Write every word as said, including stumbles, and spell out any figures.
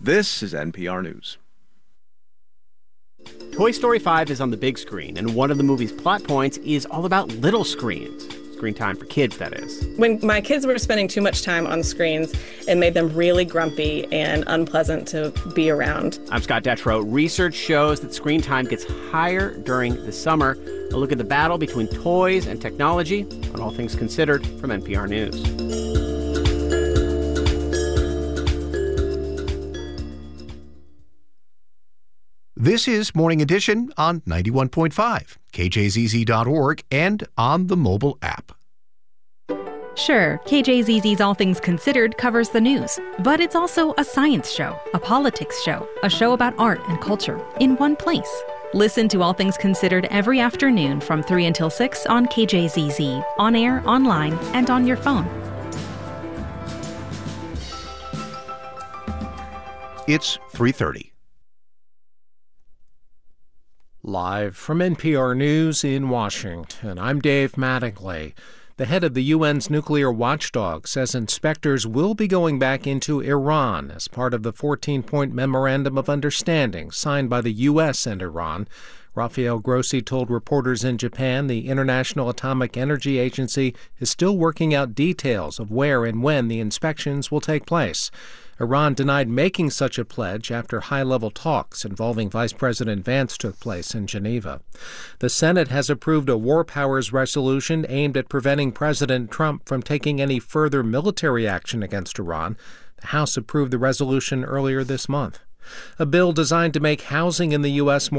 This is N P R News. Toy Story five is on the big screen, and one of the movie's plot points is all about little screens. Screen time for kids, that is. When my kids were spending too much time on the screens, it made them really grumpy and unpleasant to be around. I'm Scott Detrow. Research shows that screen time gets higher during the summer. A look at the battle between toys and technology on All Things Considered from N P R News. This is Morning Edition on ninety-one point five, K J Z Z dot org, and on the mobile app. Sure, K J Z Z's All Things Considered covers the news, but it's also a science show, a politics show, a show about art and culture in one place. Listen to All Things Considered every afternoon from three until six on K J Z Z, on air, online, and on your phone. It's three thirty. Live from N P R News in Washington, I'm Dave Mattingly. The head of the U N's nuclear watchdog says inspectors will be going back into Iran as part of the fourteen-point memorandum of understanding signed by the U S and Iran. Rafael Grossi told reporters in Japan the International Atomic Energy Agency is still working out details of where and when the inspections will take place. Iran denied making such a pledge after high-level talks involving Vice President Vance took place in Geneva. The Senate has approved a war powers resolution aimed at preventing President Trump from taking any further military action against Iran. The House approved the resolution earlier this month. A bill designed to make housing in the U S more